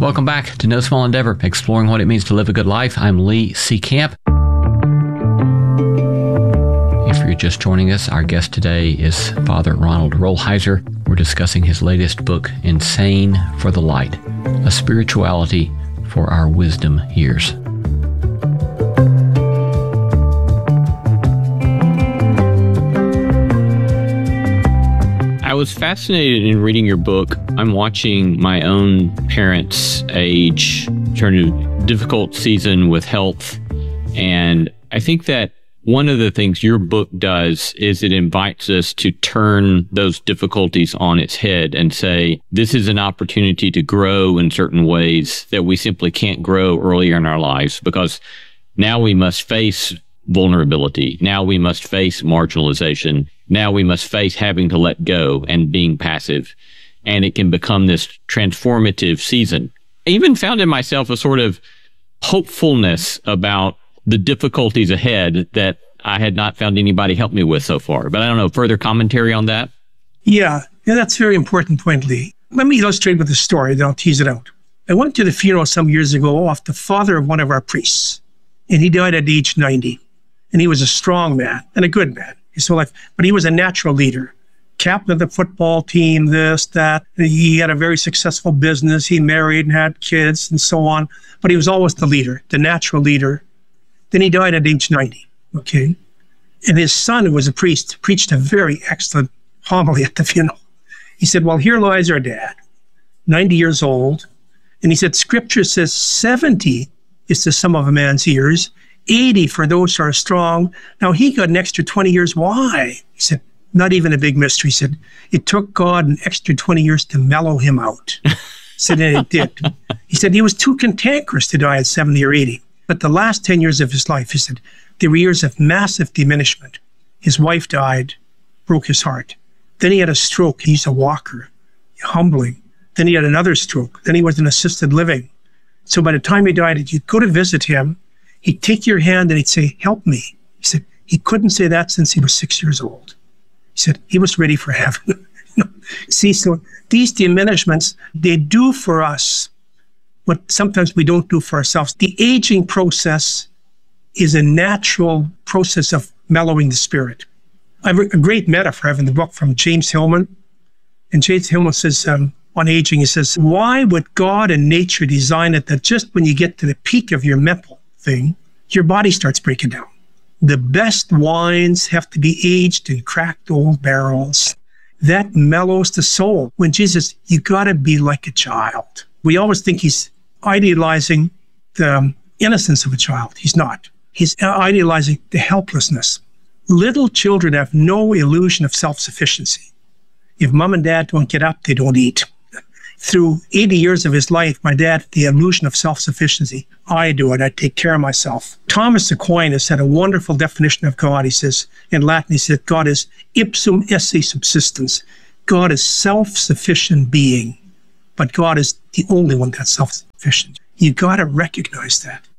Welcome back to No Small Endeavor, exploring what it means to live a good life. I'm Lee C. Camp. If you're just joining us, our guest today is Father Ronald Rolheiser. We're discussing his latest book, Insane for the Light, a spirituality for our wisdom years. I was fascinated in reading your book. I'm watching my own parents age, turn to difficult season with health. And I think that one of the things your book does is it invites us to turn those difficulties on its head and say, this is an opportunity to grow in certain ways that we simply can't grow earlier in our lives, because now we must face vulnerability. Now we must face marginalization. Now we must face having to let go and being passive. And it can become this transformative season. I even found in myself a sort of hopefulness about the difficulties ahead that I had not found anybody help me with so far. But I don't know, further commentary on that? Yeah, that's a very important point, Lee. Let me illustrate with a story, then I'll tease it out. I went to the funeral some years ago of the father of one of our priests, and he died at age 90. And he was a strong man and a good man his whole life, but he was a natural leader. Captain of the football team, this, that. He had a very successful business. He married and had kids and so on. But he was always the leader, the natural leader. Then he died at age 90, okay? And his son, who was a priest, preached a very excellent homily at the funeral. He said, well, here lies our dad, 90 years old. And he said, Scripture says 70 is the sum of a man's years, 80 for those who are strong. Now, he got an extra 20 years. Why? He said, not even a big mystery. He said, it took God an extra 20 years to mellow him out. He said, and it did. He said he was too cantankerous to die at 70 or 80. But the last 10 years of his life, he said, there were years of massive diminishment. His wife died, broke his heart. Then he had a stroke. He's a walker, humbling. Then he had another stroke. Then he was in assisted living. So by the time he died, you'd go to visit him. He'd take your hand and he'd say, help me. He said, he couldn't say that since he was 6 years old. He said, he was ready for heaven. See, so these diminishments, they do for us what sometimes we don't do for ourselves. The aging process is a natural process of mellowing the spirit. I have a great metaphor. I have in the book from James Hillman. And James Hillman says, on aging, he says, why would God and nature design it that just when you get to the peak of your mental thing, your body starts breaking down? The best wines have to be aged in cracked old barrels. That mellows the soul. When Jesus, you got to be like a child. We always think he's idealizing the innocence of a child. He's not. He's idealizing the helplessness. Little children have no illusion of self-sufficiency. If mom and dad don't get up, they don't eat. Through 80 years of his life, my dad had the illusion of self-sufficiency. I do it. I take care of myself. Thomas Aquinas had a wonderful definition of God. He says, in Latin, he said, God is ipsum esse subsistens. God is self-sufficient being, but God is the only one that's self-sufficient. You got to recognize that.